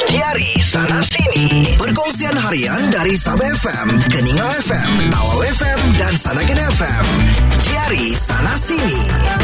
Diari Sana Sini. Perkongsian harian dari Sabah FM, Keningau FM, Tawau FM dan Sanagan FM. Diari Sana Sini.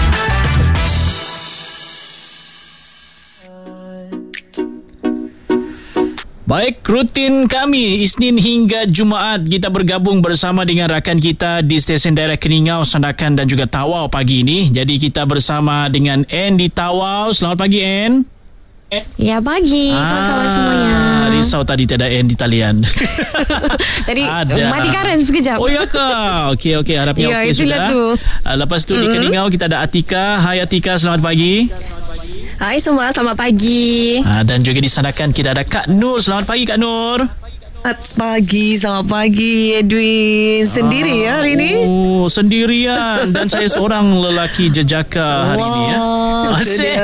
Baik, rutin kami Isnin hingga Jumaat kita bergabung bersama dengan rakan kita di stesen daerah Keningau, Sandakan dan juga Tawau pagi ini. Jadi kita bersama dengan Ann di Tawau. Selamat pagi, Ann. Ya, pagi kawan-kawan semuanya. Risau tadi tiada Ann di talian. Tadi mati karen sekejap. Oh ya kah? Okey, harapnya okey sudah. Tu. Lepas tu di Keningau kita ada Atika. Hai Atika, selamat pagi. Hai semua, selamat pagi. Dan juga di Sandakan kita ada Kak Nur. Selamat pagi Kak Nur. Selamat pagi Edwin. Sendiri ya hari ini? Oh, sendirian. Dan saya seorang lelaki jejaka hari ini ya. Asyik.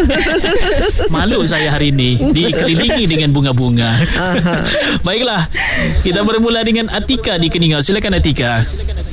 Malu saya hari ini dikelilingi dengan bunga-bunga. Baiklah, kita bermula dengan Atika di Keningau. Silakan Atika.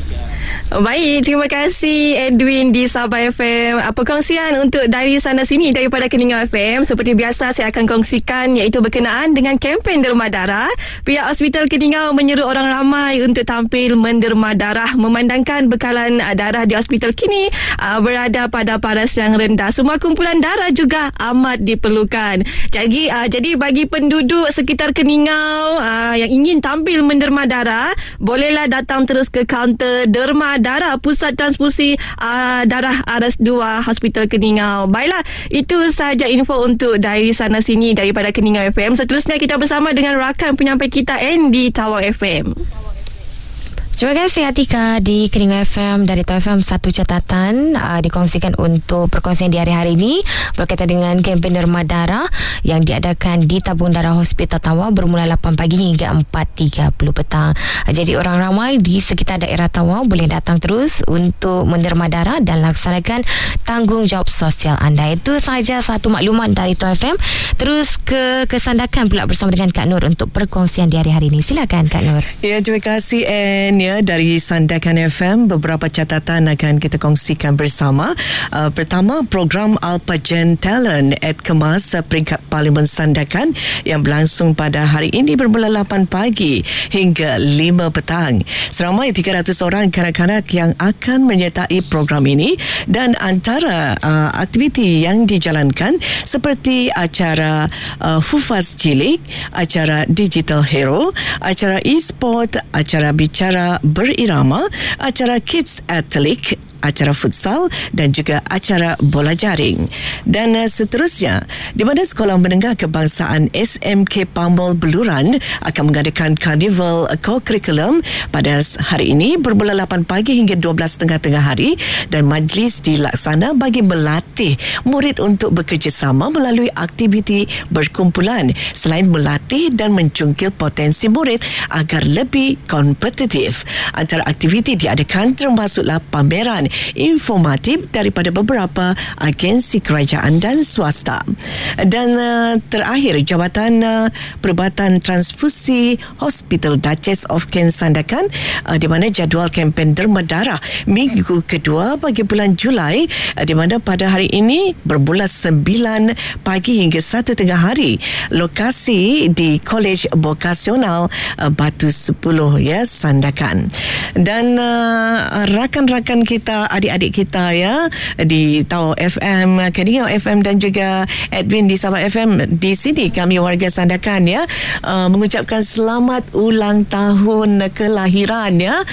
Baik, terima kasih Edwin di Sabah FM. Perkongsian untuk dari sana sini daripada Keningau FM. Seperti biasa saya akan kongsikan iaitu berkenaan dengan kempen derma darah. Pihak Hospital Keningau menyeru orang ramai untuk tampil menderma darah memandangkan bekalan darah di hospital kini berada pada paras yang rendah. Semua kumpulan darah juga amat diperlukan. Jadi bagi penduduk sekitar Keningau yang ingin tampil menderma darah, bolehlah datang terus ke kaunter derma darah Pusat Transfusi Darah RS2 Hospital Keningau. Baiklah, itu sahaja info untuk dari sana sini daripada Keningau FM. Seterusnya kita bersama dengan rakan penyampai kita Andy Tawau FM. Terima kasih Atika di Keningau FM. Dari Tawau FM, satu catatan dikongsikan untuk perkongsian di hari-hari ini berkaitan dengan kempen derma darah yang diadakan di Tabung Darah Hospital Tawau bermula 8 pagi hingga 4.30 petang. Jadi orang ramai di sekitar daerah Tawau boleh datang terus untuk menderma darah dan laksanakan tanggungjawab sosial anda. Itu sahaja satu maklumat dari Tawau FM. Terus ke Sandakan pula bersama dengan Kak Nur untuk perkongsian di hari-hari ini. Silakan Kak Nur. Ya, terima kasih Ann. Dari Sandakan FM, beberapa catatan akan kita kongsikan bersama. Pertama, program Alpagen Talent at Kemas peringkat Parlimen Sandakan yang berlangsung pada hari ini bermula 8 pagi hingga 5 petang. Seramai 300 orang kanak-kanak yang akan menyertai program ini dan antara aktiviti yang dijalankan seperti acara Hufaz Cilik, acara Digital Hero, acara e-sport, acara bicara berirama, acara Kids Athlete, acara futsal dan juga acara bola jaring. Dan seterusnya, di mana Sekolah Menengah Kebangsaan SMK Pamol Beluran akan mengadakan Carnival Co-Curriculum pada hari ini bermula 8 pagi hingga 12.30 tengah hari dan majlis dilaksana bagi melatih murid untuk bekerjasama melalui aktiviti berkumpulan selain melatih dan mencungkil potensi murid agar lebih kompetitif. Antara aktiviti diadakan termasuklah pameran informatif daripada beberapa agensi kerajaan dan swasta. Dan terakhir, Jabatan Perubatan Transfusi Hospital Duchess of Kent Sandakan di mana jadual kempen derma darah minggu kedua bagi bulan Julai di mana pada hari ini bermula 9 pagi hingga 1 tengah hari. Lokasi di Kolej Vokasional Batu 10 ya, Sandakan. Dan rakan-rakan kita, adik-adik kita ya di Tawau FM, Keningau FM dan juga Edwin di Sabah FM, di sini kami warga Sandakan ya mengucapkan selamat ulang tahun kelahiran ya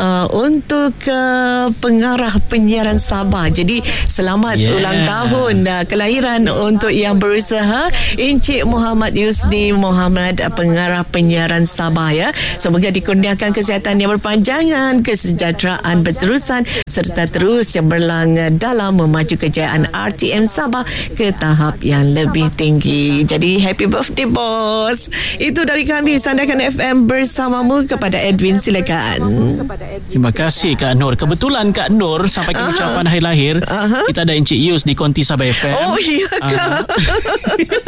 untuk pengarah penyiaran Sabah. Jadi selamat ulang tahun kelahiran untuk yang berusaha Encik Muhammad Yusni Muhammad, pengarah penyiaran Sabah ya. Semoga dikurniakan kesihatan yang berpanjangan, kesejahteraan berterusan serta terus cemerlang dalam memacu kejayaan RTM Sabah ke tahap yang lebih tinggi. Jadi happy birthday bos. Itu dari kami Sandakan FM bersamamu. Kepada Edwin, silakan. Terima kasih Kak Nur. Kebetulan Kak Nur sampaikan ucapan hari lahir, kita ada Encik Yus di Konti Sabah FM. Oh iya kak.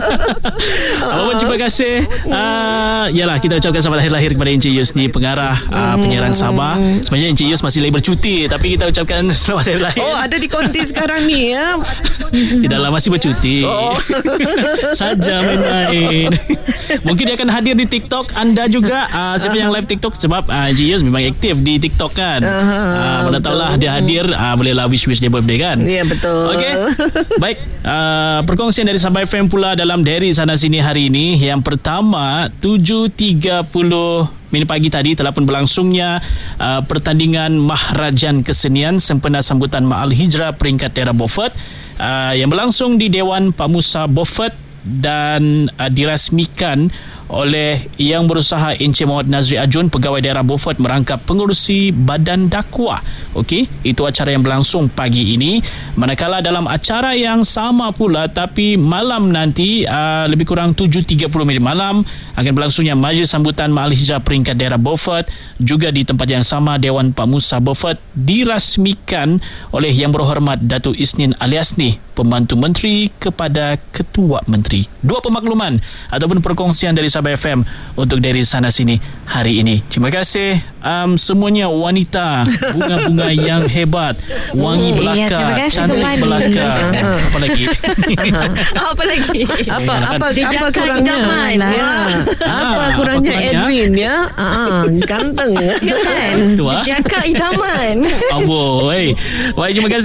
Apapun, terima kasih. Yalah, kita ucapkan selamat hari lahir kepada Encik Yus ni, pengarah penyiaran Sabah. Sebenarnya Encik Yus masih lagi bercuti, tapi kita ucapkan selamat hari lahir. Oh, ada di konti sekarang ni ya. Tidaklah, masih bercuti. Saja main-main. Mungkin dia akan hadir di TikTok anda juga. Siapa yang live TikTok, sebab Encik Yus memang aktif di TikTok kan. Mana tahulah dia hadir, bolehlah wish-wish dia birthday kan. Ya, betul. Okey. Baik, perkongsian dari Sabah FM pula dalam Dari Sana Sini hari ini. Yang pertama, 7.30 pagi tadi telah pun berlangsungnya pertandingan Maharajan Kesenian sempena sambutan Ma'al Hijrah peringkat daerah Beaufort yang berlangsung di Dewan Pak Musa Beaufort dan dirasmikan oleh Yang Berusaha Encik Muhammad Nazri Ajun, Pegawai Daerah Beaufort merangkap pengurusi Badan Dakwah. Okey, itu acara yang berlangsung pagi ini. Manakala dalam acara yang sama pula tapi malam nanti lebih kurang 7.30 malam akan berlangsungnya majlis sambutan Ma'al Hijrah peringkat daerah Beaufort, juga di tempat yang sama Dewan Pak Musa Beaufort, dirasmikan oleh Yang Berhormat Datuk Isnin Aliasni, Pembantu Menteri kepada Ketua Menteri. Dua pemakluman ataupun perkongsian dari Sabah FM untuk Dari Sana Sini hari ini. Terima kasih semuanya wanita, bunga-bunga yang hebat, wangi belaka, cantik belaka. Apa lagi? Apa lagi? Apa kurangnya? Apa kurangnya Edwin ya? Ganteng. Kan? Jaka idaman. Baik, terima kasih.